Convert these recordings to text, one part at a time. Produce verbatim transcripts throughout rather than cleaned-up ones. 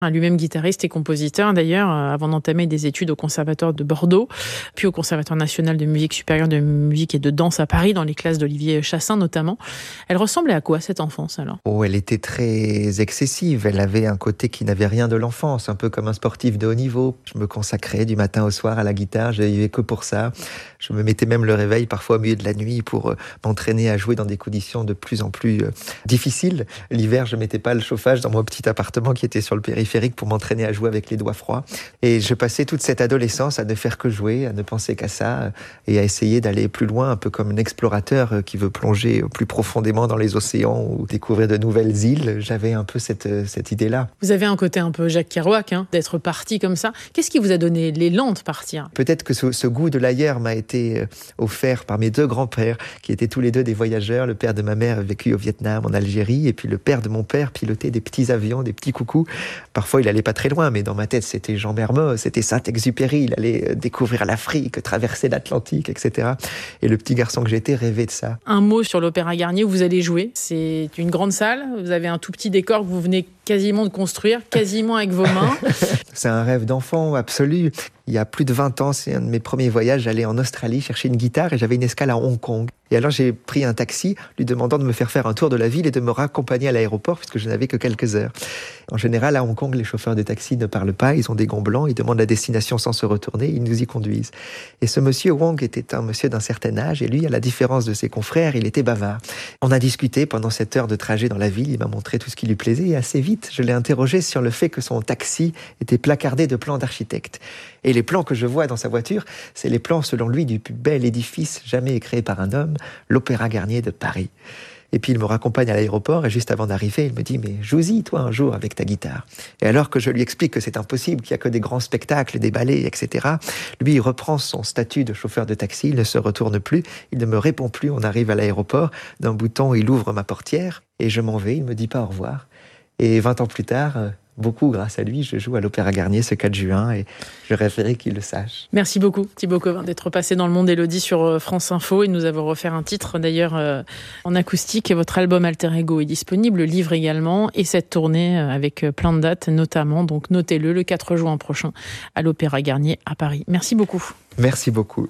Lui-même guitariste et compositeur d'ailleurs, avant d'entamer des études au Conservatoire de Bordeaux, puis au Conservatoire national de musique supérieure de musique et de danse à Paris, dans les classes d'Olivier Chassin notamment. Elle ressemblait à quoi cette enfance alors ? Oh, elle était très excessive. Elle avait un côté qui n'avait rien de l'enfance, un peu comme un sportif de haut niveau. Je me consacrais du matin au soir à la guitare, je vivais que pour ça. Je me mettais même le réveil parfois au milieu de la nuit pour m'entraîner à jouer dans des conditions de plus en plus difficiles. L'hiver, je mettais pas le chauffage dans mon petit appartement qui était sur le périphérique pour m'entraîner à jouer avec les doigts froids. Et je passais toute cette adolescence à ne faire que jouer, à ne penser qu'à ça, et à essayer d'aller plus loin, un peu comme un explorateur qui veut plonger plus profondément dans les océans ou découvrir de nouvelles îles. J'avais un peu cette, cette idée-là. Vous avez un côté un peu Jacques Kerouac, hein, d'être parti comme ça. Qu'est-ce qui vous a donné l'élan de partir ? Peut-être que ce, ce goût de l'ailleurs m'a été offert par mes deux grands-pères, qui étaient tous les deux des voyageurs. Le père de ma mère a vécu au Vietnam, en Algérie, et puis le père de mon père pilotait des petits avions, des petits coucous. Parfois, il allait pas très loin, mais dans ma tête, c'était Jean Mermoz, c'était Saint-Exupéry. Il allait découvrir l'Afrique, traverser l'Atlantique, et cetera. Et le petit garçon que j'étais rêvait de ça. Un mot sur l'Opéra Garnier où vous allez jouer. C'est une grande salle. Vous avez un tout petit décor que vous venez quasiment de construire, quasiment avec vos mains. C'est un rêve d'enfant absolu. Il y a plus de vingt ans, c'est un de mes premiers voyages. J'allais en Australie chercher une guitare et j'avais une escale à Hong Kong. Et alors j'ai pris un taxi lui demandant de me faire faire un tour de la ville et de me raccompagner à l'aéroport puisque je n'avais que quelques heures. En général, à Hong Kong, les chauffeurs de taxi ne parlent pas, ils ont des gants blancs, ils demandent la destination sans se retourner, ils nous y conduisent. Et ce monsieur Wong était un monsieur d'un certain âge et lui, à la différence de ses confrères, il était bavard. On a discuté pendant cette heure de trajet dans la ville, il m'a montré tout ce qui lui plaisait et assez vite, je l'ai interrogé sur le fait que son taxi était placardé de plans d'architectes. Et les plans que je vois dans sa voiture, c'est les plans, selon lui, du plus bel édifice jamais créé par un homme, l'Opéra Garnier de Paris. Et puis il me raccompagne à l'aéroport et juste avant d'arriver, il me dit « Mais joue-y, toi, un jour, avec ta guitare. » Et alors que je lui explique que c'est impossible, qu'il n'y a que des grands spectacles, des ballets, et cetera, lui, il reprend son statut de chauffeur de taxi, il ne se retourne plus, il ne me répond plus, on arrive à l'aéroport, d'un bouton, il ouvre ma portière et je m'en vais, il ne me dit pas au revoir. Et vingt ans plus tard, beaucoup grâce à lui, je joue à l'Opéra Garnier ce quatre juin et je rêverais qu'il le sache. Merci beaucoup Thibaut Covin d'être passé dans le monde d'Élodie sur France Info et de nous avoir offert un titre d'ailleurs euh, en acoustique. Votre album Alter Ego est disponible, le livre également et cette tournée avec plein de dates notamment, donc notez-le, le quatre juin prochain à l'Opéra Garnier à Paris. Merci beaucoup. Merci beaucoup.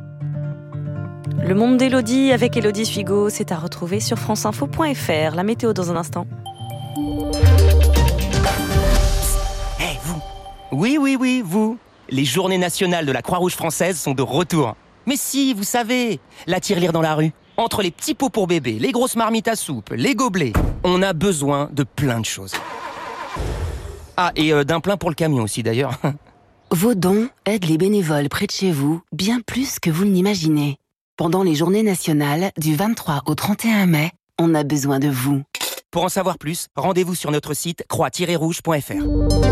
Le monde d'Élodie avec Élodie Suigo, c'est à retrouver sur franceinfo point f r. La météo dans un instant. Hey, vous Oui, oui, oui, vous Les journées nationales de la Croix-Rouge française sont de retour. Mais si, vous savez, la tirelire dans la rue. Entre les petits pots pour bébé, les grosses marmites à soupe, les gobelets, on a besoin de plein de choses. Ah, et euh, d'un plein pour le camion aussi, d'ailleurs. Vos dons aident les bénévoles près de chez vous, bien plus que vous ne l'imaginez. Pendant les journées nationales, du vingt-trois au trente et un mai, on a besoin de vous. Pour en savoir plus, rendez-vous sur notre site croix tiret rouge point f r.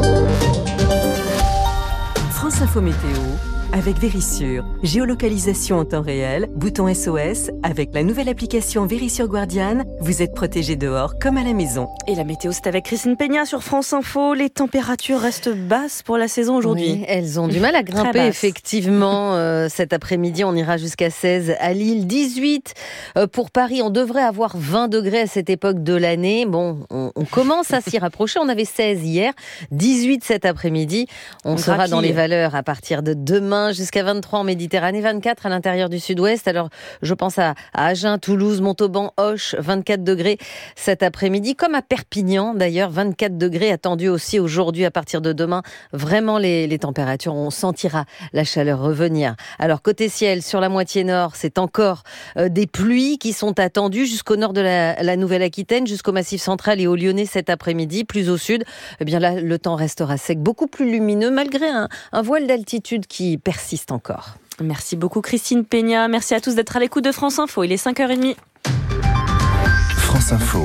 France Info Météo avec Vérissure. Géolocalisation en temps réel, bouton S O S. Avec la nouvelle application Vérissure Guardian, vous êtes protégé dehors comme à la maison. Et la météo, c'est avec Christine Peña sur France Info. Les températures restent basses pour la saison aujourd'hui. Oui, elles ont du mal à grimper, effectivement. Euh, cet après-midi, on ira jusqu'à seize à Lille, dix-huit euh, pour Paris. On devrait avoir vingt degrés à cette époque de l'année. Bon, on, on commence à s'y rapprocher. On avait seize hier, dix-huit cet après-midi. On, on sera grappille. Dans les valeurs à partir de demain jusqu'à vingt-trois en Méditerranée, vingt-quatre à l'intérieur du sud-ouest. Alors, je pense à, à Agen, Toulouse, Montauban, Auch, vingt-quatre degrés cet après-midi, comme à Perpignan d'ailleurs, vingt-quatre degrés attendus aussi aujourd'hui à partir de demain. Vraiment, les, les températures, on sentira la chaleur revenir. Alors, côté ciel, sur la moitié nord, c'est encore euh, des pluies qui sont attendues jusqu'au nord de la, la Nouvelle-Aquitaine, jusqu'au Massif central et au Lyonnais cet après-midi. Plus au sud, eh bien là, le temps restera sec, beaucoup plus lumineux, malgré un, un voile d'altitude qui persiste encore. Merci beaucoup Christine Peña. Merci à tous d'être à l'écoute de France Info. Il est cinq heures trente. France Info.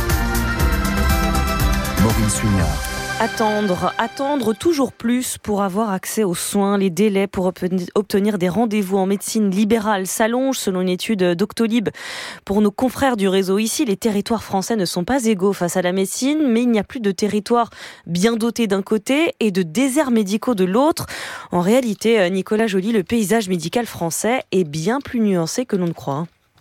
Maureen Suignard. Attendre, attendre toujours plus pour avoir accès aux soins. Les délais pour obtenir des rendez-vous en médecine libérale s'allongent selon une étude Doctolib. Pour nos confrères du réseau ici, les territoires français ne sont pas égaux face à la médecine, mais il n'y a plus de territoires bien dotés d'un côté et de déserts médicaux de l'autre. En réalité, Nicolas Joly, le paysage médical français est bien plus nuancé que l'on ne croit.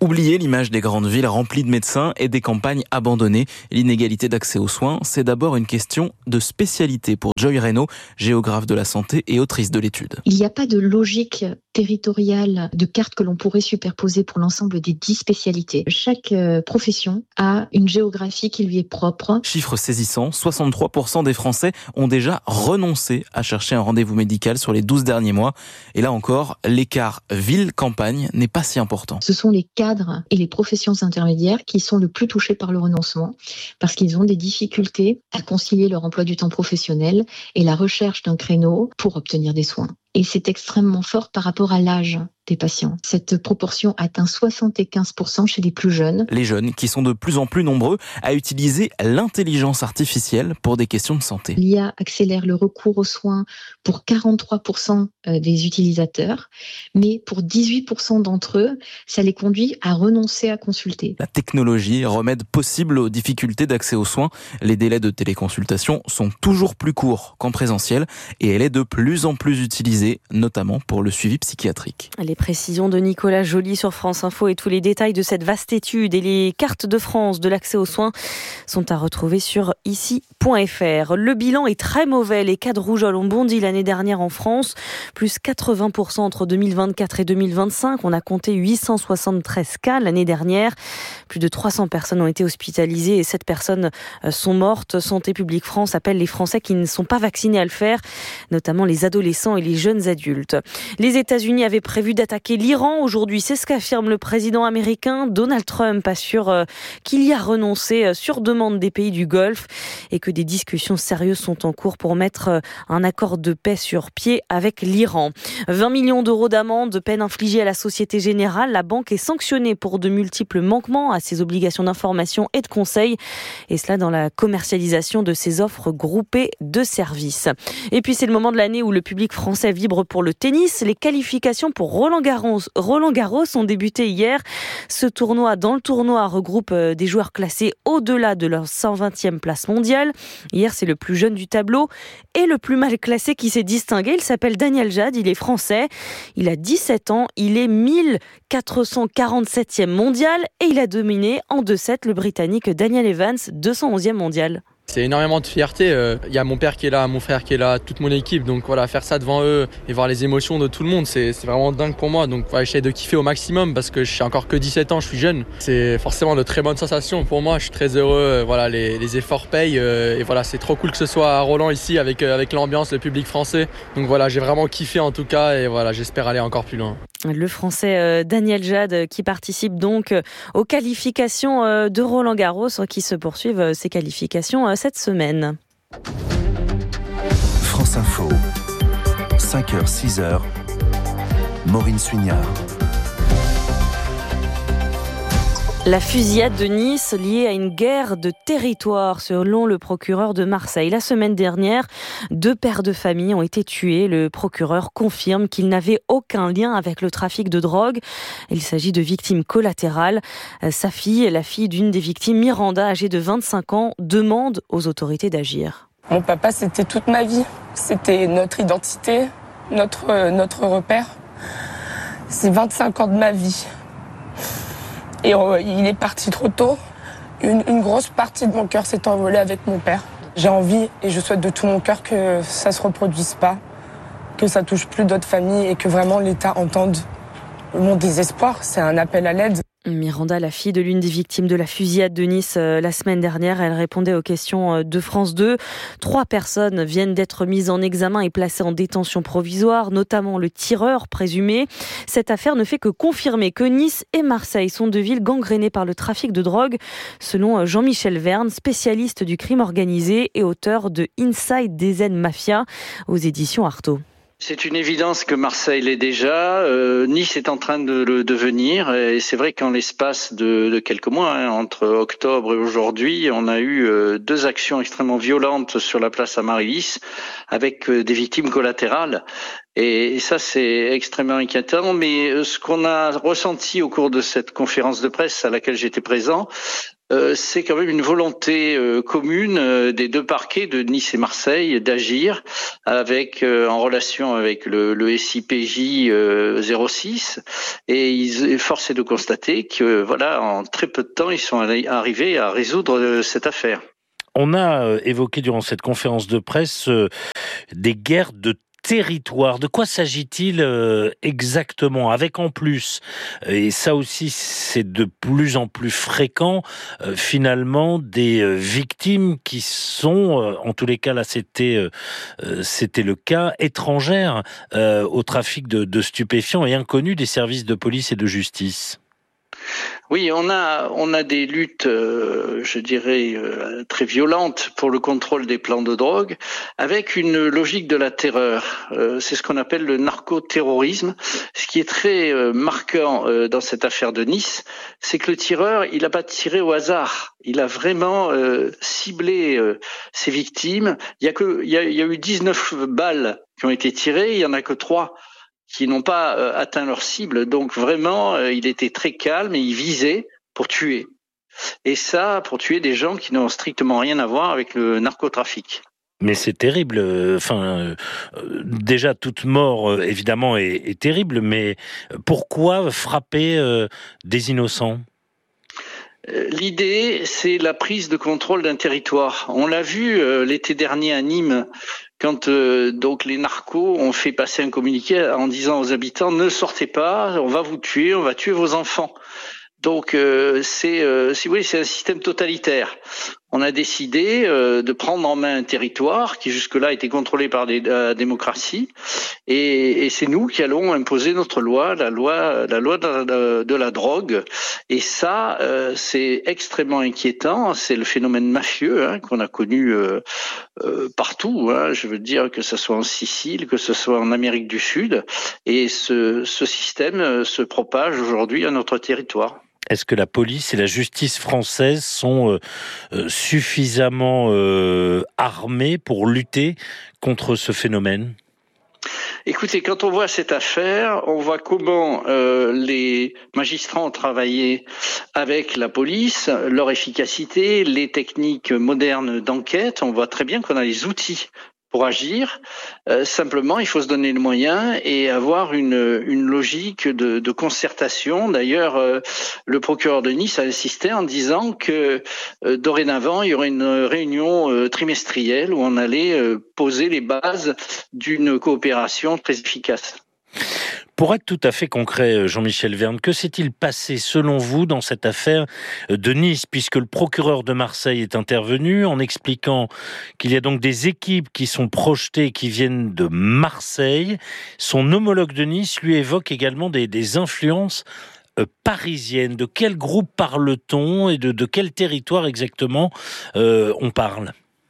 Oubliez l'image des grandes villes remplies de médecins et des campagnes abandonnées. L'inégalité d'accès aux soins, c'est d'abord une question de spécialité pour Joy Reynaud, géographe de la santé et autrice de l'étude. Il n'y a pas de logique territoriale de carte que l'on pourrait superposer pour l'ensemble des dix spécialités. Chaque euh, profession a une géographie qui lui est propre. Chiffre saisissant, soixante-trois pour cent des Français ont déjà renoncé à chercher un rendez-vous médical sur les douze derniers mois. Et là encore, l'écart ville-campagne n'est pas si important. Ce sont les cadres et les professions intermédiaires qui sont le plus touchés par le renoncement parce qu'ils ont des difficultés à concilier leur emploi du temps professionnel et la recherche d'un créneau pour obtenir des soins. Et c'est extrêmement fort par rapport à l'âge des patients. Cette proportion atteint soixante-quinze pour cent chez les plus jeunes. Les jeunes qui sont de plus en plus nombreux à utiliser l'intelligence artificielle pour des questions de santé. L'I A accélère le recours aux soins pour quarante-trois pour cent des utilisateurs, mais pour dix-huit pour cent d'entre eux, ça les conduit à renoncer à consulter. La technologie, remède possible aux difficultés d'accès aux soins. Les délais de téléconsultation sont toujours plus courts qu'en présentiel et elle est de plus en plus utilisée, notamment pour le suivi psychiatrique. Les précisions de Nicolas Joly sur France Info et tous les détails de cette vaste étude et les cartes de France de l'accès aux soins sont à retrouver sur ici point f r. Le bilan est très mauvais. Les cas de rougeole ont bondi l'année dernière en France, plus quatre-vingts pour cent entre deux mille vingt-quatre et deux mille vingt-cinq. On a compté huit cent soixante-treize cas l'année dernière. Plus de trois cents personnes ont été hospitalisées et sept personnes sont mortes. Santé publique France appelle les Français qui ne sont pas vaccinés à le faire, notamment les adolescents et les jeunes adultes. Les États-Unis avaient prévu d'attaquer l'Iran aujourd'hui, c'est ce qu'affirme le président américain. Donald Trump assure euh, qu'il y a renoncé euh, sur demande des pays du Golfe et que des discussions sérieuses sont en cours pour mettre euh, un accord de paix sur pied avec l'Iran. vingt millions d'euros d'amende, peine infligée à la Société Générale. La banque est sanctionnée pour de multiples manquements à ses obligations d'information et de conseil, et cela dans la commercialisation de ses offres groupées de services. Et puis c'est le moment de l'année où le public français vibre pour le tennis. Les qualifications pour Roland Garros, Roland Garros ont débuté hier. Ce tournoi, dans le tournoi, regroupe des joueurs classés au-delà de leur cent vingtième place mondiale. Hier, c'est le plus jeune du tableau et le plus mal classé qui s'est distingué. Il s'appelle Daniel Jad, il est français. Il a dix-sept ans, il est mille quatre cent quarante-septième mondial et il a dominé en deux sept le Britannique Daniel Evans, deux cent onzième mondial. C'est énormément de fierté, il y a mon père qui est là, mon frère qui est là, toute mon équipe, donc voilà, faire ça devant eux et voir les émotions de tout le monde, c'est, c'est vraiment dingue pour moi, donc voilà, j'essaie de kiffer au maximum parce que je suis encore que dix-sept ans, je suis jeune, c'est forcément de très bonnes sensations pour moi, je suis très heureux, voilà, les, les efforts payent et voilà, c'est trop cool que ce soit à Roland ici avec, avec l'ambiance, le public français, donc voilà, j'ai vraiment kiffé en tout cas et voilà, j'espère aller encore plus loin. Le Français Daniel Jad qui participe donc aux qualifications de Roland Garros qui se poursuivent ces qualifications cette semaine. France Info, cinq heures six heures, Maureen Suignard. La fusillade de Nice liée à une guerre de territoire, selon le procureur de Marseille. La semaine dernière, deux pères de famille ont été tués. Le procureur confirme qu'ils n'avaient aucun lien avec le trafic de drogue. Il s'agit de victimes collatérales. Sa fille, la fille d'une des victimes, Miranda, âgée de vingt-cinq ans, demande aux autorités d'agir. Mon papa, c'était toute ma vie. C'était notre identité, notre, notre repère. C'est vingt-cinq ans de ma vie. Et euh, il est parti trop tôt. Une, une grosse partie de mon cœur s'est envolée avec mon père. J'ai envie et je souhaite de tout mon cœur que ça ne se reproduise pas, que ça touche plus d'autres familles et que vraiment l'État entende mon désespoir. C'est un appel à l'aide. Miranda, la fille de l'une des victimes de la fusillade de Nice euh, la semaine dernière, elle répondait aux questions de France deux. Trois personnes viennent d'être mises en examen et placées en détention provisoire, notamment le tireur présumé. Cette affaire ne fait que confirmer que Nice et Marseille sont deux villes gangrénées par le trafic de drogue, selon Jean-Michel Verne, spécialiste du crime organisé et auteur de Inside D Z Mafia aux éditions Artaud. C'est une évidence que Marseille l'est déjà, euh, Nice est en train de le devenir et c'est vrai qu'en l'espace de, de quelques mois, hein, entre octobre et aujourd'hui, on a eu euh, deux actions extrêmement violentes sur la place Amaryllis avec euh, des victimes collatérales. Et ça, c'est extrêmement inquiétant. Mais ce qu'on a ressenti au cours de cette conférence de presse à laquelle j'étais présent, Euh, c'est quand même une volonté euh, commune euh, des deux parquets de Nice et Marseille d'agir avec euh, en relation avec le, le S I P J euh, zéro six, et ils, force est de constater que voilà, en très peu de temps, ils sont arrivés à résoudre euh, cette affaire. On a évoqué durant cette conférence de presse euh, des guerres de territoire. De quoi s'agit-il euh, exactement? Avec en plus, et ça aussi c'est de plus en plus fréquent, euh, finalement des euh, victimes qui sont, euh, en tous les cas là c'était euh, c'était le cas, étrangères euh, au trafic de, de stupéfiants et inconnues des services de police et de justice. Oui, on a on a des luttes, euh, je dirais, euh, très violentes pour le contrôle des plans de drogue, avec une logique de la terreur. Euh, c'est ce qu'on appelle le narcoterrorisme. Ce qui est très euh, marquant euh, dans cette affaire de Nice, c'est que le tireur, il n'a pas tiré au hasard. Il a vraiment euh, ciblé euh, ses victimes. Il y a que il y a, il y a eu dix-neuf balles qui ont été tirées, il y en a que trois qui n'ont pas euh, atteint leur cible. Donc vraiment, euh, il était très calme et il visait pour tuer. Et ça, pour tuer des gens qui n'ont strictement rien à voir avec le narcotrafic. Mais c'est terrible. Enfin, euh, déjà toute mort, euh, évidemment, est, est terrible. Mais pourquoi frapper euh, des innocents ? L'idée, c'est la prise de contrôle d'un territoire. On l'a vu euh, l'été dernier à Nîmes, quand euh, donc les narcos ont fait passer un communiqué en disant aux habitants « Ne sortez pas, on va vous tuer, on va tuer vos enfants ». Donc euh, c'est, euh, si vous voulez, c'est un système totalitaire. On a décidé euh, de prendre en main un territoire qui jusque-là était contrôlé par des, la démocratie, et, et c'est nous qui allons imposer notre loi, la loi, la loi de, de, de la drogue. Et ça, euh, c'est extrêmement inquiétant. C'est le phénomène mafieux hein, qu'on a connu euh, euh, partout. Hein. Je veux dire que ce soit en Sicile, que ce soit en Amérique du Sud, et ce, ce système se propage aujourd'hui à notre territoire. Est-ce que la police et la justice française sont euh, euh, suffisamment euh, armées pour lutter contre ce phénomène ? Écoutez, quand on voit cette affaire, on voit comment euh, les magistrats ont travaillé avec la police, leur efficacité, les techniques modernes d'enquête. On voit très bien qu'on a les outils pour agir. Euh, simplement, il faut se donner le moyen et avoir une, une logique de, de concertation. D'ailleurs, euh, le procureur de Nice a insisté en disant que euh, dorénavant, il y aurait une réunion euh, trimestrielle où on allait euh, poser les bases d'une coopération très efficace. Pour être tout à fait concret, Jean-Michel Verne, que s'est-il passé selon vous dans cette affaire de Nice, puisque le procureur de Marseille est intervenu en expliquant qu'il y a donc des équipes qui sont projetées, qui viennent de Marseille. Son homologue de Nice lui évoque également des, des influences euh, parisiennes. De quel groupe parle-t-on et de, de quel territoire exactement euh, on parle ?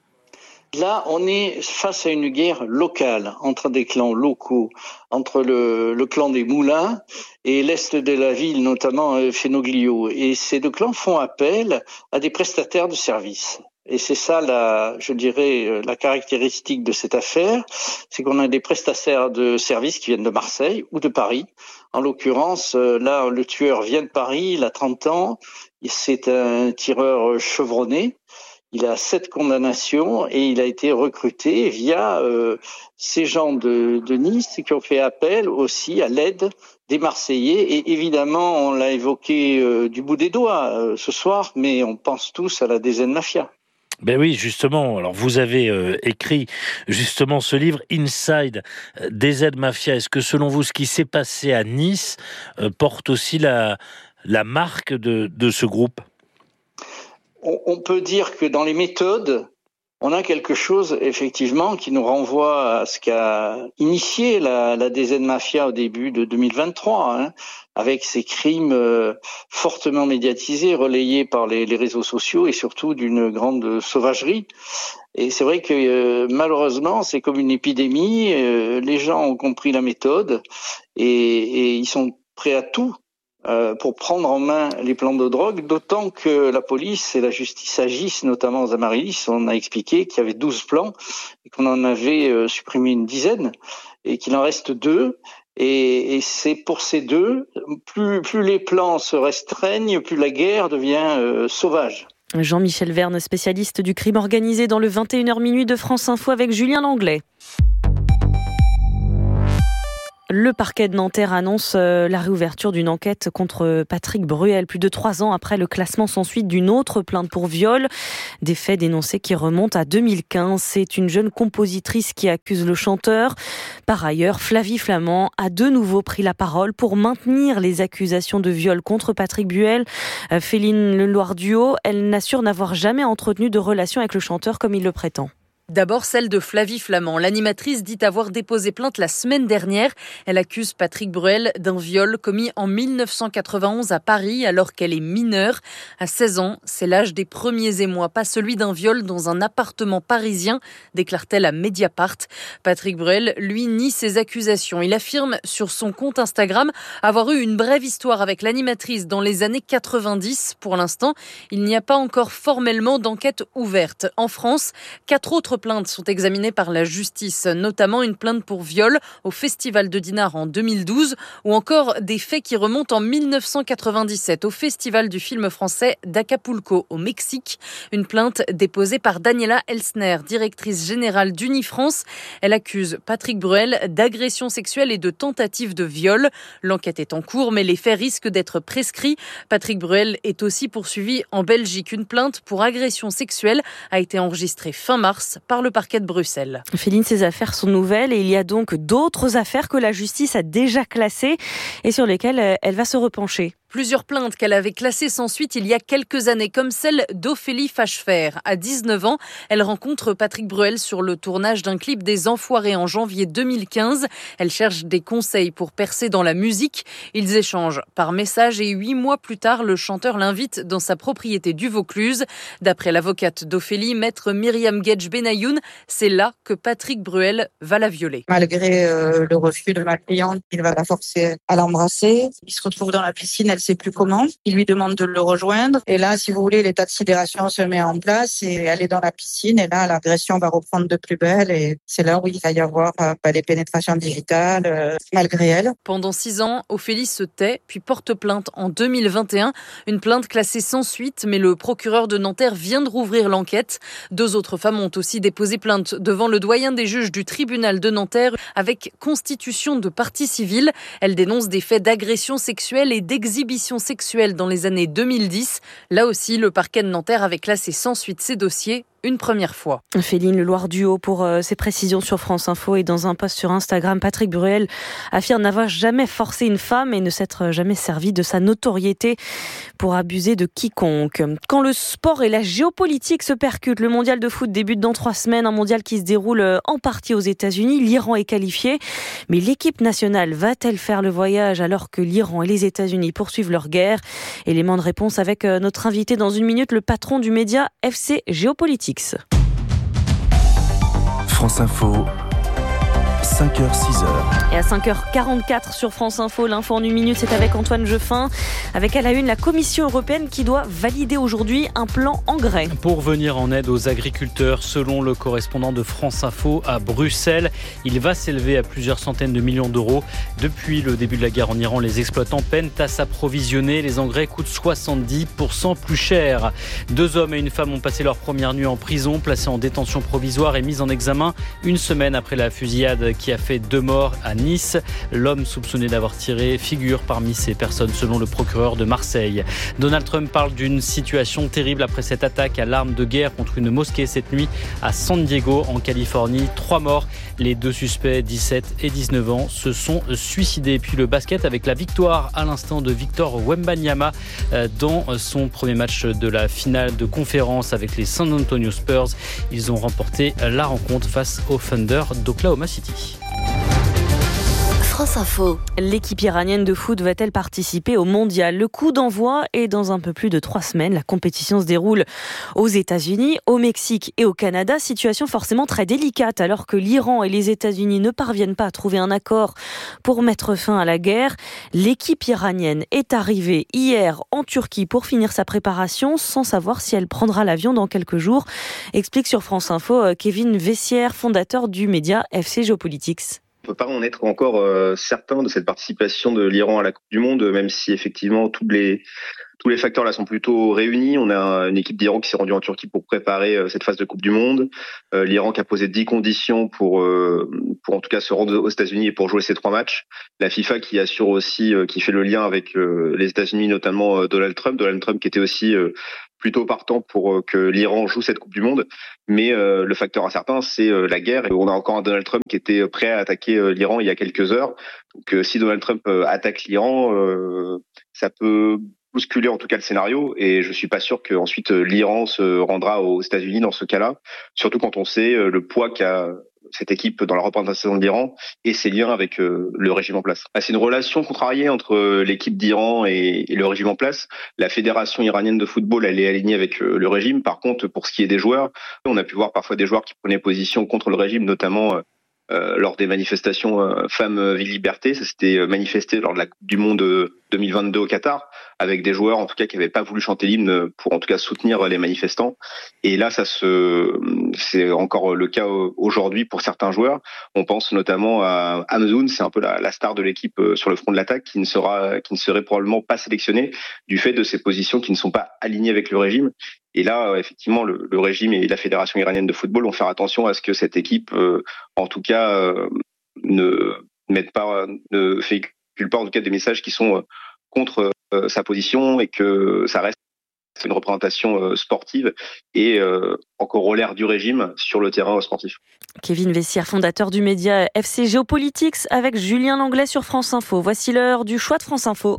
Là, on est face à une guerre locale entre des clans locaux, entre le, le clan des Moulins et l'est de la ville, notamment euh, Fenoglio. Et ces deux clans font appel à des prestataires de services. Et c'est ça, la, je dirais, la caractéristique de cette affaire, c'est qu'on a des prestataires de services qui viennent de Marseille ou de Paris. En l'occurrence, là, le tueur vient de Paris, il a trente ans, c'est un tireur chevronné. Il a sept condamnations et il a été recruté via euh, ces gens de, de Nice qui ont fait appel aussi à l'aide des Marseillais. Et évidemment, on l'a évoqué euh, du bout des doigts euh, ce soir, mais on pense tous à la D Z Mafia. Ben oui, justement. Alors, vous avez euh, écrit justement ce livre Inside D Z Mafia. Est-ce que selon vous, ce qui s'est passé à Nice euh, porte aussi la, la marque de, de ce groupe ? On peut dire que dans les méthodes, on a quelque chose effectivement qui nous renvoie à ce qu'a initié la, la D Z Mafia au début de deux mille vingt-trois, hein, avec ces crimes euh, fortement médiatisés, relayés par les, les réseaux sociaux et surtout d'une grande sauvagerie. Et c'est vrai que euh, malheureusement, c'est comme une épidémie. Euh, les gens ont compris la méthode et, et ils sont prêts à tout. Euh, pour prendre en main les plans de drogue, d'autant que la police et la justice agissent, notamment aux Amaryllis. On a expliqué qu'il y avait douze plans et qu'on en avait euh, supprimé une dizaine et qu'il en reste deux. Et, et c'est pour ces deux, plus, plus les plans se restreignent, plus la guerre devient euh, sauvage. Jean-Michel Verne, spécialiste du crime organisé dans le vingt et une heures minuit de France Info avec Julien Langlais. Le parquet de Nanterre annonce la réouverture d'une enquête contre Patrick Bruel, plus de trois ans après le classement sans suite d'une autre plainte pour viol. Des faits dénoncés qui remontent à deux mille quinze. C'est une jeune compositrice qui accuse le chanteur. Par ailleurs, Flavie Flament a de nouveau pris la parole pour maintenir les accusations de viol contre Patrick Bruel. Féline Leloir-Duhaut, elle n'assure n'avoir jamais entretenu de relation avec le chanteur comme il le prétend. D'abord celle de Flavie Flament. L'animatrice dit avoir déposé plainte la semaine dernière. Elle accuse Patrick Bruel d'un viol commis en mille neuf cent quatre-vingt-onze à Paris alors qu'elle est mineure. À seize ans, c'est l'âge des premiers émois, pas celui d'un viol dans un appartement parisien, déclare-t-elle à Mediapart. Patrick Bruel, lui, nie ces accusations. Il affirme sur son compte Instagram avoir eu une brève histoire avec l'animatrice dans les années quatre-vingt-dix. Pour l'instant, il n'y a pas encore formellement d'enquête ouverte. En France, quatre autres plaintes sont examinées par la justice, notamment une plainte pour viol au Festival de Dinard en deux mille douze ou encore des faits qui remontent en mille neuf cent quatre-vingt-dix-sept au Festival du film français d'Acapulco au Mexique. Une plainte déposée par Daniela Elsner, directrice générale d'Unifrance. Elle accuse Patrick Bruel d'agression sexuelle et de tentative de viol. L'enquête est en cours, mais les faits risquent d'être prescrits. Patrick Bruel est aussi poursuivi en Belgique. Une plainte pour agression sexuelle a été enregistrée fin mars par le parquet de Bruxelles. Féline, ces affaires sont nouvelles et il y a donc d'autres affaires que la justice a déjà classées et sur lesquelles elle va se repencher. Plusieurs plaintes qu'elle avait classées sans suite il y a quelques années, comme celle d'Ophélie Fachefer. À dix-neuf ans, elle rencontre Patrick Bruel sur le tournage d'un clip des Enfoirés en janvier deux mille quinze. Elle cherche des conseils pour percer dans la musique. Ils échangent par message et huit mois plus tard, le chanteur l'invite dans sa propriété du Vaucluse. D'après l'avocate d'Ophélie, maître Myriam Gedj Benayoun, c'est là que Patrick Bruel va la violer. Malgré euh, le refus de ma cliente, il va la forcer à l'embrasser. Il se retrouve dans la piscine, elle sait plus comment. Il lui demande de le rejoindre. Et là, si vous voulez, l'état de sidération se met en place et elle est dans la piscine. Et là, l'agression va reprendre de plus belle. Et c'est là où il va y avoir euh, des pénétrations digitales euh, malgré elle. Pendant six ans, Ophélie se tait, puis porte plainte en deux mille vingt et un. Une plainte classée sans suite, mais le procureur de Nanterre vient de rouvrir l'enquête. Deux autres femmes ont aussi déposé plainte devant le doyen des juges du tribunal de Nanterre avec constitution de partie civile. Elles dénoncent des faits d'agression sexuelle et d'exhibition sexuelle dans les années deux mille dix. Là aussi, le parquet de Nanterre avait classé sans suite ces dossiers une première fois. Féline Leloir-Duhaut pour euh, ses précisions sur France Info et dans un post sur Instagram, Patrick Bruel affirme n'avoir jamais forcé une femme et ne s'être jamais servi de sa notoriété pour abuser de quiconque. Quand le sport et la géopolitique se percutent, le mondial de foot débute dans trois semaines, un mondial qui se déroule en partie aux États-Unis. L'Iran est qualifié, mais l'équipe nationale va-t-elle faire le voyage alors que l'Iran et les États-Unis poursuivent leur guerre? Élément de réponse avec notre invité dans une minute, le patron du média F C Géopolitique. France Info, cinq heures six heures. Et à cinq heures quarante-quatre sur France Info, l'info en une minute, c'est avec Antoine Jeffin. Avec à la une, la Commission européenne qui doit valider aujourd'hui un plan engrais. Pour venir en aide aux agriculteurs, selon le correspondant de France Info à Bruxelles, il va s'élever à plusieurs centaines de millions d'euros. Depuis le début de la guerre en Iran, les exploitants peinent à s'approvisionner. Les engrais coûtent soixante-dix pour cent plus cher. Deux hommes et une femme ont passé leur première nuit en prison, placés en détention provisoire et mis en examen une semaine après la fusillade qui a fait deux morts à Nice. L'homme soupçonné d'avoir tiré figure parmi ces personnes selon le procureur de Marseille. Donald Trump parle d'une situation terrible après cette attaque à l'arme de guerre contre une mosquée cette nuit à San Diego en Californie. Trois morts. Les deux suspects, dix-sept et dix-neuf ans, se sont suicidés. Puis le basket avec la victoire à l'instant de Victor Wembanyama dans son premier match de la finale de conférence avec les San Antonio Spurs. Ils ont remporté la rencontre face au Thunder d'Oklahoma City. France Info. L'équipe iranienne de foot va-t-elle participer au mondial? Le coup d'envoi est dans un peu plus de trois semaines. La compétition se déroule aux États-Unis, au Mexique et au Canada. Situation forcément très délicate alors que l'Iran et les États-Unis ne parviennent pas à trouver un accord pour mettre fin à la guerre. L'équipe iranienne est arrivée hier en Turquie pour finir sa préparation sans savoir si elle prendra l'avion dans quelques jours. Explique sur France Info Kevin Vessière, fondateur du média F C Géopolitique. On peut pas en être encore euh, certain de cette participation de l'Iran à la Coupe du Monde, même si effectivement tous les tous les facteurs là sont plutôt réunis. On a une équipe d'Iran qui s'est rendue en Turquie pour préparer euh, cette phase de Coupe du Monde. Euh, L'Iran qui a posé dix conditions pour euh, pour en tout cas se rendre aux États-Unis et pour jouer ces trois matchs. La FIFA qui assure aussi, euh, qui fait le lien avec euh, les États-Unis, notamment euh, Donald Trump. Donald Trump qui était aussi euh, plutôt partant pour euh, que l'Iran joue cette Coupe du Monde. Mais euh, le facteur incertain, c'est euh, la guerre. Et on a encore un Donald Trump qui était prêt à attaquer euh, l'Iran il y a quelques heures. Donc euh, si Donald Trump euh, attaque l'Iran, euh, ça peut bousculer en tout cas le scénario. Et je suis pas sûr qu'ensuite euh, l'Iran se rendra aux États-Unis dans ce cas-là. Surtout quand on sait euh, le poids qu'a cette équipe dans la représentation de l'Iran et ses liens avec euh, le régime en place. Ah, c'est une relation contrariée entre euh, l'équipe d'Iran et, et le régime en place. La fédération iranienne de football, elle est alignée avec euh, le régime. Par contre, pour ce qui est des joueurs, on a pu voir parfois des joueurs qui prenaient position contre le régime, notamment euh, euh, lors des manifestations euh, Femmes, Vie, Liberté. Ça s'était euh, manifesté lors de la Coupe du Monde euh, deux mille vingt-deux au Qatar, avec des joueurs en tout cas qui n'avaient pas voulu chanter l'hymne pour en tout cas soutenir les manifestants. Et là, ça se, c'est encore le cas aujourd'hui pour certains joueurs. On pense notamment à Hamzoun, c'est un peu la, la star de l'équipe sur le front de l'attaque, qui ne sera, qui ne serait probablement pas sélectionné du fait de ses positions qui ne sont pas alignées avec le régime. Et là, effectivement, le, le régime et la fédération iranienne de football vont faire attention à ce que cette équipe, euh, en tout cas, euh, ne mette pas, ne véhicule pas en tout cas des messages qui sont euh, contre euh, sa position et que ça reste une représentation euh, sportive et euh, en corollaire du régime sur le terrain sportif. Kevin Vessière, fondateur du média F C Geopolitics avec Julien Langlais sur France Info. Voici l'heure du choix de France Info.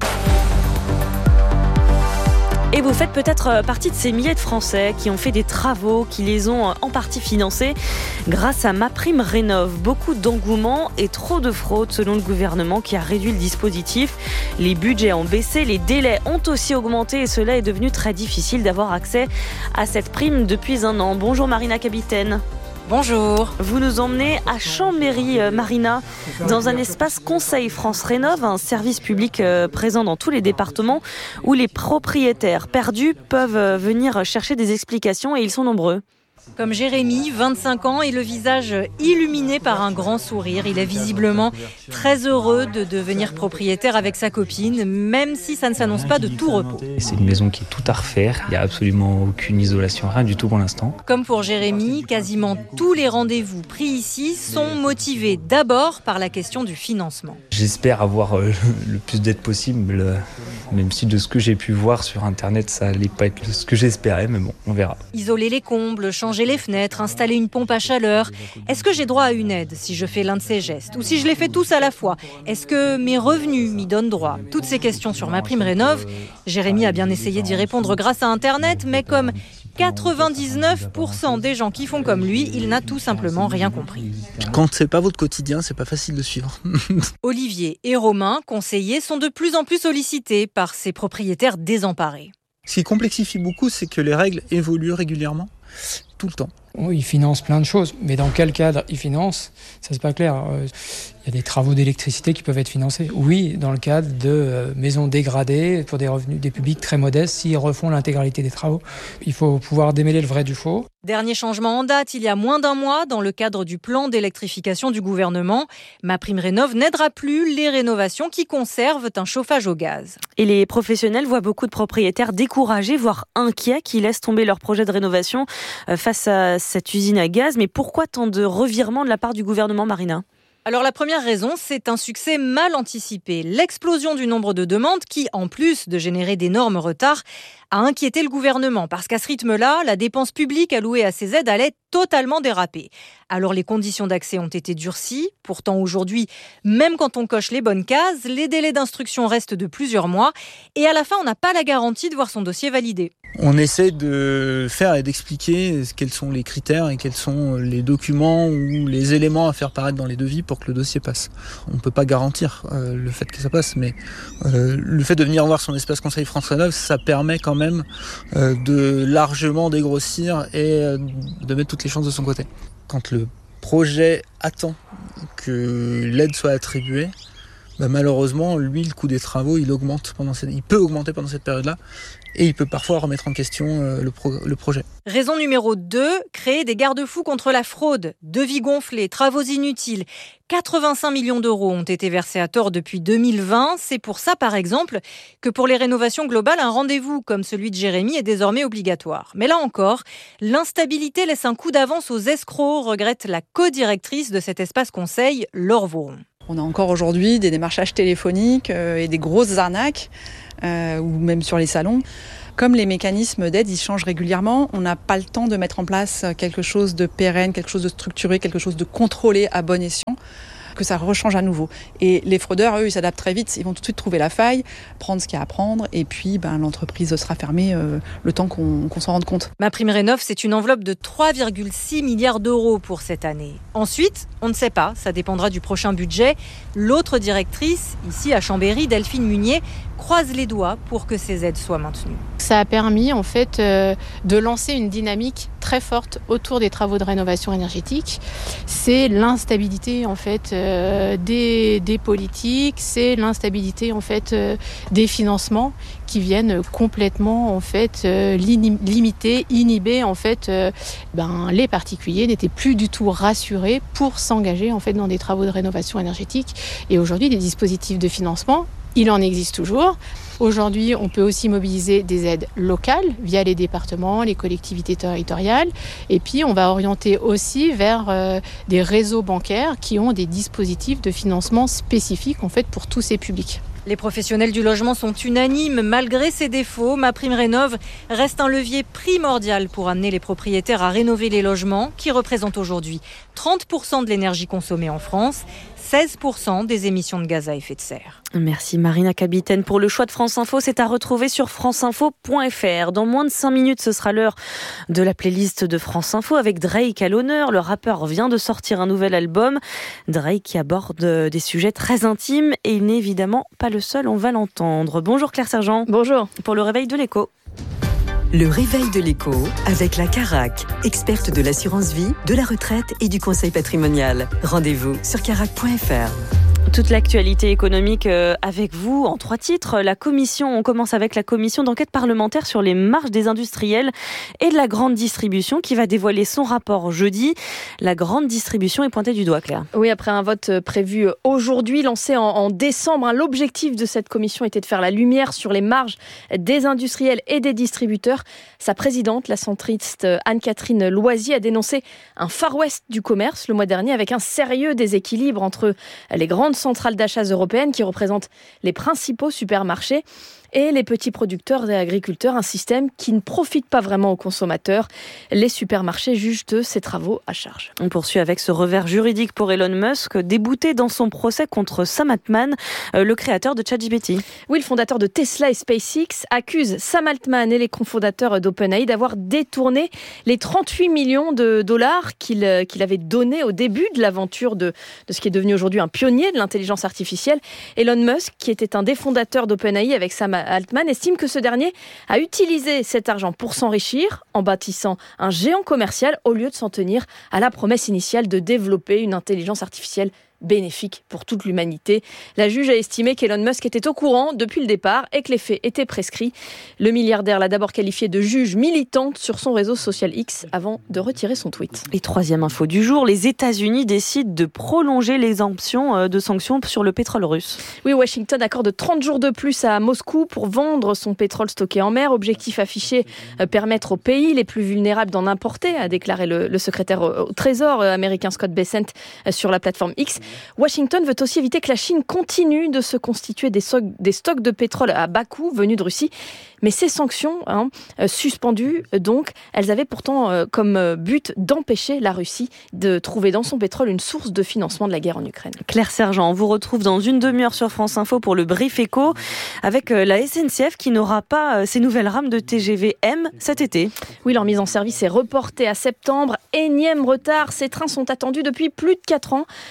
Et vous faites peut-être partie de ces milliers de Français qui ont fait des travaux, qui les ont en partie financés grâce à MaPrimeRénov'. Beaucoup d'engouement et trop de fraude selon le gouvernement qui a réduit le dispositif. Les budgets ont baissé, les délais ont aussi augmenté et cela est devenu très difficile d'avoir accès à cette prime depuis un an. Bonjour Marina Capitaine. Bonjour. Vous nous emmenez à Chambéry, Marina, dans un espace Conseil France Rénov', un service public présent dans tous les départements où les propriétaires perdus peuvent venir chercher des explications et ils sont nombreux. Comme Jérémy, vingt-cinq ans, et le visage illuminé par un grand sourire. Il est visiblement très heureux de devenir propriétaire avec sa copine, même si ça ne s'annonce pas de tout repos. C'est une maison qui est tout à refaire, il n'y a absolument aucune isolation, rien du tout pour l'instant. Comme pour Jérémy, quasiment tous les rendez-vous pris ici sont motivés d'abord par la question du financement. J'espère avoir euh, le plus d'aide possible, euh, même si de ce que j'ai pu voir sur Internet, ça n'allait pas être ce que j'espérais, mais bon, on verra. Isoler les combles, changer les fenêtres, installer une pompe à chaleur. Est-ce que j'ai droit à une aide si je fais l'un de ces gestes? Ou si je les fais tous à la fois? Est-ce que mes revenus m'y donnent droit? Toutes ces questions sur MaPrimeRénov', Jérémy a bien essayé d'y répondre grâce à Internet, mais comme quatre-vingt-dix-neuf pour cent des gens qui font comme lui, il n'a tout simplement rien compris. Quand c'est pas votre quotidien, c'est pas facile de suivre. Olivier et Romain, conseillers, sont de plus en plus sollicités par ces propriétaires désemparés. Ce qui complexifie beaucoup, c'est que les règles évoluent régulièrement, tout le temps. Oui, ils financent plein de choses, mais dans quel cadre ils financent, ça c'est pas clair. Il y a des travaux d'électricité qui peuvent être financés. Oui, dans le cadre de maisons dégradées pour des revenus des publics très modestes, s'ils refont l'intégralité des travaux. Il faut pouvoir démêler le vrai du faux. Dernier changement en date, il y a moins d'un mois, dans le cadre du plan d'électrification du gouvernement, MaPrimeRénov' n'aidera plus les rénovations qui conservent un chauffage au gaz. Et les professionnels voient beaucoup de propriétaires découragés, voire inquiets, qui laissent tomber leur projet de rénovation face à cette usine à gaz. Mais pourquoi tant de revirements de la part du gouvernement, Marina ? Alors la première raison, c'est un succès mal anticipé. L'explosion du nombre de demandes qui, en plus de générer d'énormes retards, a inquiété le gouvernement. Parce qu'à ce rythme-là, la dépense publique allouée à ces aides allait totalement déraper. Alors les conditions d'accès ont été durcies. Pourtant aujourd'hui, même quand on coche les bonnes cases, les délais d'instruction restent de plusieurs mois. Et à la fin, on n'a pas la garantie de voir son dossier validé. On essaie de faire et d'expliquer quels sont les critères et quels sont les documents ou les éléments à faire paraître dans les devis pour que le dossier passe. On ne peut pas garantir euh, le fait que ça passe, mais euh, le fait de venir voir son espace Conseil France Rénov', ça permet quand même euh, de largement dégrossir et euh, de mettre toutes les chances de son côté. Quand le projet attend que l'aide soit attribuée, bah malheureusement, lui, le coût des travaux, il augmente pendant cette... il peut augmenter pendant cette période-là. Et il peut parfois remettre en question euh, le, pro- le projet. Raison numéro deux, créer des garde-fous contre la fraude. Devis gonflés, travaux inutiles. quatre-vingt-cinq millions d'euros ont été versés à tort depuis deux mille vingt. C'est pour ça, par exemple, que pour les rénovations globales, un rendez-vous comme celui de Jérémy est désormais obligatoire. Mais là encore, l'instabilité laisse un coup d'avance aux escrocs, regrette la co-directrice de cet espace conseil, Laure Vauron. On a encore aujourd'hui des démarchages téléphoniques euh, et des grosses arnaques, euh, ou même sur les salons. Comme les mécanismes d'aide, ils changent régulièrement, on n'a pas le temps de mettre en place quelque chose de pérenne, quelque chose de structuré, quelque chose de contrôlé à bon escient, que ça rechange à nouveau. Et les fraudeurs, eux, ils s'adaptent très vite, ils vont tout de suite trouver la faille, prendre ce qu'il y a à prendre, et puis ben, l'entreprise sera fermée euh, le temps qu'on, qu'on s'en rende compte. MaPrimeRénov', c'est une enveloppe de trois virgule six milliards d'euros pour cette année. Ensuite, on ne sait pas, ça dépendra du prochain budget. L'autre directrice, ici à Chambéry, Delphine Munier, croise les doigts pour que ces aides soient maintenues. Ça a permis en fait euh, de lancer une dynamique très forte autour des travaux de rénovation énergétique. C'est l'instabilité en fait euh, des, des politiques, c'est l'instabilité en fait euh, des financements qui viennent complètement en fait euh, limiter, inhiber en fait euh, ben, les particuliers n'étaient plus du tout rassurés pour s'engager en fait dans des travaux de rénovation énergétique. Et aujourd'hui, des dispositifs de financement, il en existe toujours. Aujourd'hui, on peut aussi mobiliser des aides locales via les départements, les collectivités territoriales. Et puis, on va orienter aussi vers euh, des réseaux bancaires qui ont des dispositifs de financement spécifiques en fait, pour tous ces publics. Les professionnels du logement sont unanimes. Malgré ses défauts, MaPrimeRénov' reste un levier primordial pour amener les propriétaires à rénover les logements qui représentent aujourd'hui trente pour cent de l'énergie consommée en France, seize pour cent des émissions de gaz à effet de serre. Merci Marina Capitaine pour le choix de France Info. C'est à retrouver sur franceinfo point f r. Dans moins de cinq minutes, ce sera l'heure de la playlist de France Info avec Drake à l'honneur. Le rappeur vient de sortir un nouvel album. Drake qui aborde des sujets très intimes et il n'est évidemment pas le seul, on va l'entendre. Bonjour Claire Sergent. Bonjour. Pour le réveil de l'écho. Le réveil de l'écho avec la Carac, experte de l'assurance vie, de la retraite et du conseil patrimonial. Rendez-vous sur carac point f r. Toute l'actualité économique avec vous en trois titres. La commission, on commence avec la commission d'enquête parlementaire sur les marges des industriels et de la grande distribution qui va dévoiler son rapport jeudi. La grande distribution est pointée du doigt, Claire. Oui, après un vote prévu aujourd'hui, lancé en, en décembre, hein, l'objectif de cette commission était de faire la lumière sur les marges des industriels et des distributeurs. Sa présidente, la centriste Anne-Catherine Loisy, a dénoncé un Far West du commerce le mois dernier avec un sérieux déséquilibre entre les grandes centrales d'achat européennes qui représentent les principaux supermarchés et les petits producteurs et agriculteurs, un système qui ne profite pas vraiment aux consommateurs. Les supermarchés jugent eux ces travaux à charge. On poursuit avec ce revers juridique pour Elon Musk, débouté dans son procès contre Sam Altman, le créateur de ChatGPT. Oui, le fondateur de Tesla et SpaceX accuse Sam Altman et les cofondateurs d'OpenAI d'avoir détourné les trente-huit millions de dollars qu'il, qu'il avait donnés au début de l'aventure de, de ce qui est devenu aujourd'hui un pionnier de l'intelligence artificielle. Elon Musk, qui était un des fondateurs d'OpenAI avec Sam Altman, estime que ce dernier a utilisé cet argent pour s'enrichir en bâtissant un géant commercial au lieu de s'en tenir à la promesse initiale de développer une intelligence artificielle bénéfique pour toute l'humanité. La juge a estimé qu'Elon Musk était au courant depuis le départ et que les faits étaient prescrits. Le milliardaire l'a d'abord qualifié de juge militante sur son réseau social X avant de retirer son tweet. Et troisième info du jour, les États-Unis décident de prolonger l'exemption de sanctions sur le pétrole russe. Oui, Washington accorde trente jours de plus à Moscou pour vendre son pétrole stocké en mer. Objectif affiché, permettre aux pays les plus vulnérables d'en importer, a déclaré le, le secrétaire au Trésor américain Scott Bessent sur la plateforme X. Washington veut aussi éviter que la Chine continue de se constituer des, so- des stocks de pétrole à bas coût venus de Russie. Mais ces sanctions, hein, euh, suspendues, donc, elles avaient pourtant euh, comme but d'empêcher la Russie de trouver dans son pétrole une source de financement de la guerre en Ukraine. Claire Sergent, on vous retrouve dans une demi-heure sur France Info pour le Brief Éco avec euh, la S N C F qui n'aura pas euh, ses nouvelles rames de T G V M cet été. Oui, leur mise en service est reportée à septembre. Énième retard, ces trains sont attendus depuis plus de quatre ans alors que la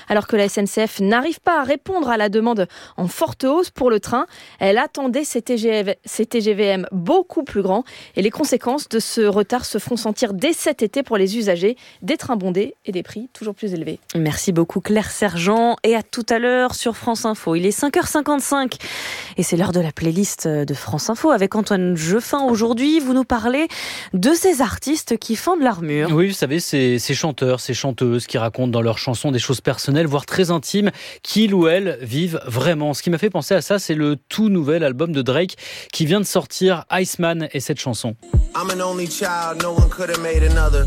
la S N C F n'arrive pas à répondre à la demande en forte hausse pour le train. Elle attendait ces T G V M beaucoup plus grands et les conséquences de ce retard se feront sentir dès cet été pour les usagers, des trains bondés et des prix toujours plus élevés. Merci beaucoup Claire Sergent et à tout à l'heure sur France Info. Il est cinq heures cinquante-cinq et c'est l'heure de la playlist de France Info avec Antoine Jeffin. Aujourd'hui, vous nous parlez de ces artistes qui font de l'armure. Oui, vous savez, ces, ces chanteurs, ces chanteuses qui racontent dans leurs chansons des choses personnelles, voire très intimes, qu'ils ou elles vivent vraiment. Ce qui m'a fait penser à ça, c'est le tout nouvel album de Drake qui vient de sortir, Iceman, et cette chanson. I'm an only child, no one could have made another.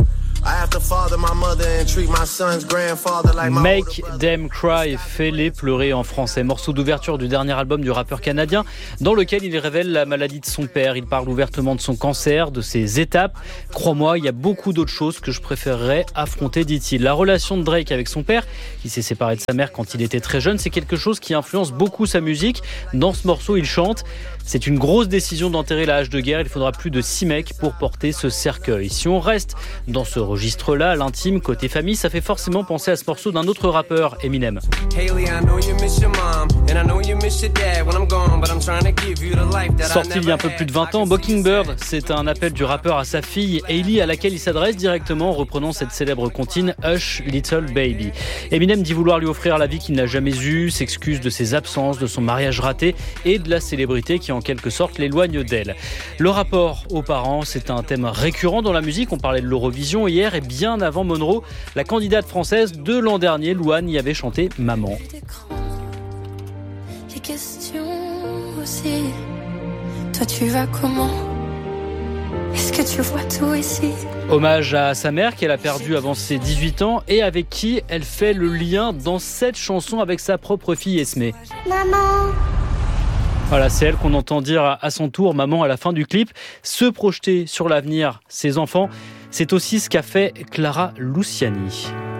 Make Them Cry, fais-les pleurer en français. Morceau d'ouverture du dernier album du rappeur canadien dans lequel il révèle la maladie de son père. Il parle ouvertement de son cancer, de ses étapes. Crois-moi, il y a beaucoup d'autres choses que je préférerais affronter, dit-il. La relation de Drake avec son père, qui s'est séparé de sa mère quand il était très jeune, c'est quelque chose qui influence beaucoup sa musique. Dans ce morceau, il chante: c'est une grosse décision d'enterrer la hache de guerre. Il faudra plus de six mecs pour porter ce cercueil. Si on reste dans ce registre-là, l'intime, côté famille, ça fait forcément penser à ce morceau d'un autre rappeur, Eminem. Sorti il y a un peu plus de vingt ans, Mockingbird, c'est un appel du rappeur à sa fille Hailey, à laquelle il s'adresse directement en reprenant cette célèbre comptine Hush Little Baby. Eminem dit vouloir lui offrir la vie qu'il n'a jamais eue, s'excuse de ses absences, de son mariage raté et de la célébrité qui en quelque sorte l'éloigne d'elle. Le rapport aux parents, c'est un thème récurrent dans la musique. On parlait de l'Eurovision hier et bien avant Monroe, la candidate française de l'an dernier, Louane, y avait chanté Maman. Les questions aussi. Toi tu vas comment? Est-ce que tu vois tout ici? Hommage à sa mère qu'elle a perdue avant ses dix-huit ans et avec qui elle fait le lien dans cette chanson avec sa propre fille Esmé. Maman. Voilà, c'est elle qu'on entend dire à son tour maman à la fin du clip. Se projeter sur l'avenir, ses enfants, c'est aussi ce qu'a fait Clara Luciani.